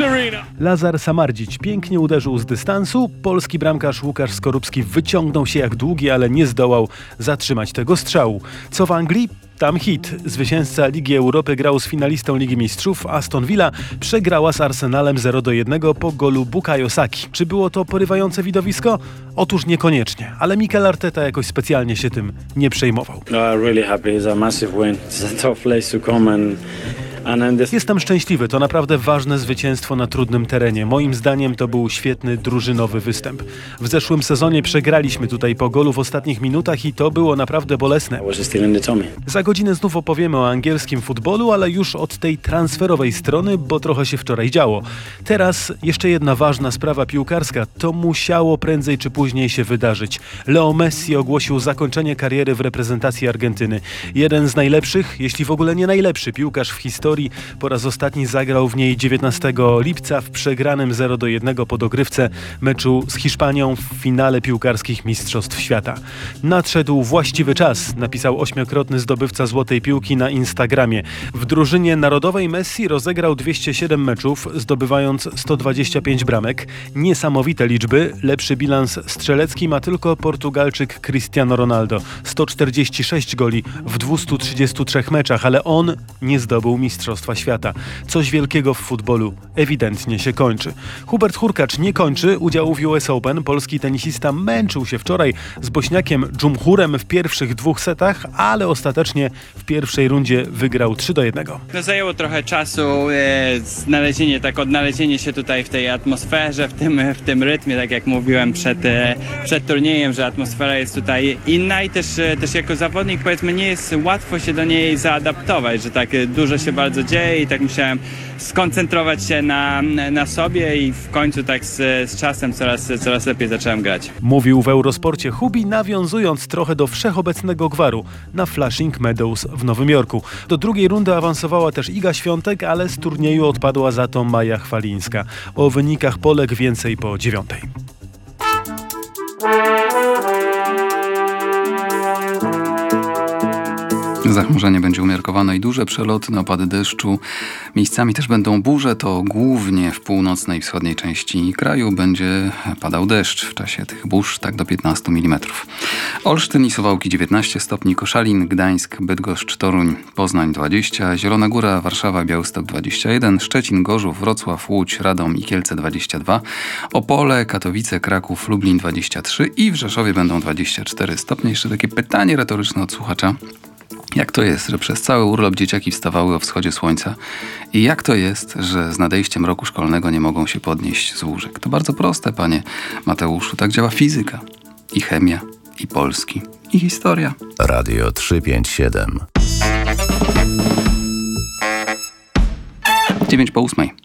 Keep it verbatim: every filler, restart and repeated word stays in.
Lazar Samardzić pięknie uderzył z dystansu, polski bramkarz Łukasz Skorupski wyciągnął się jak długi, ale nie zdołał zatrzymać tego strzału. Co w Anglii? Tam hit. Zwycięzca Ligi Europy grał z finalistą Ligi Mistrzów. Aston Villa przegrała z Arsenalem zero do jednego po golu Bukayo Saki. Czy było to porywające widowisko? Otóż niekoniecznie, ale Mikel Arteta jakoś specjalnie się tym nie przejmował. Jestem szczęśliwy, to naprawdę ważne zwycięstwo na trudnym terenie. Moim zdaniem to był świetny drużynowy występ. W zeszłym sezonie przegraliśmy tutaj po golu w ostatnich minutach i to było naprawdę bolesne. Za godzinę znów opowiemy o angielskim futbolu, ale już od tej transferowej strony, bo trochę się wczoraj działo. Teraz jeszcze jedna ważna sprawa piłkarska. To musiało prędzej czy później się wydarzyć. Leo Messi ogłosił zakończenie kariery w reprezentacji Argentyny. Jeden z najlepszych, jeśli w ogóle nie najlepszy piłkarz w historii. Po raz ostatni zagrał w niej dziewiętnastego lipca w przegranym zero do jednego po dogrywce meczu z Hiszpanią w finale piłkarskich Mistrzostw Świata. Nadszedł właściwy czas, napisał ośmiokrotny zdobywca Złotej Piłki na Instagramie. W drużynie narodowej Messi rozegrał dwieście siedem meczów, zdobywając sto dwadzieścia pięć bramek. Niesamowite liczby. Lepszy bilans strzelecki ma tylko Portugalczyk Cristiano Ronaldo. sto czterdzieści sześć goli w dwustu trzydziestu trzech meczach, ale on nie zdobył Mistrzostwa Świata. Coś wielkiego w futbolu ewidentnie się kończy. Hubert Hurkacz nie kończy udziału w U S Open. Polski tenisista męczył się wczoraj z Bośniakiem Dżumhurem w pierwszych dwóch setach, ale ostatecznie w pierwszej rundzie wygrał trzy do jednego. No, zajęło trochę czasu e, znalezienie, tak odnalezienie się tutaj w tej atmosferze, w tym, w tym rytmie, tak jak mówiłem przed, e, przed turniejem, że atmosfera jest tutaj inna i też, e, też jako zawodnik, powiedzmy, nie jest łatwo się do niej zaadaptować, że tak e, dużo się bardzo dzieje i tak musiałem skoncentrować się na, na sobie i w końcu tak z, z czasem coraz, coraz lepiej zacząłem grać. Mówił w Eurosporcie Hubi, nawiązując trochę do wszechobecnego gwaru na Flushing Meadows w Nowym Jorku. Do drugiej rundy awansowała też Iga Świątek, ale z turnieju odpadła za to Maja Chwalińska. O wynikach Polek więcej po dziewiątej. Zachmurzenie będzie umiarkowane i duże, przelotne opady deszczu. Miejscami też będą burze, to głównie w północnej i wschodniej części kraju będzie padał deszcz w czasie tych burz, tak do piętnastu milimetrów. Olsztyn i Suwałki dziewiętnaście stopni, Koszalin, Gdańsk, Bydgoszcz, Toruń, Poznań dwadzieścia, Zielona Góra, Warszawa, Białystok dwadzieścia jeden, Szczecin, Gorzów, Wrocław, Łódź, Radom i Kielce dwadzieścia dwa, Opole, Katowice, Kraków, Lublin dwadzieścia trzy i w Rzeszowie będą dwadzieścia cztery stopnie. Jeszcze takie pytanie retoryczne od słuchacza. Jak to jest, że przez cały urlop dzieciaki wstawały o wschodzie słońca? I jak to jest, że z nadejściem roku szkolnego nie mogą się podnieść z łóżek? To bardzo proste, panie Mateuszu. Tak działa fizyka, i chemia, i polski, i historia. Radio trzysta pięćdziesiąt siedem. dziewięć po ósmej.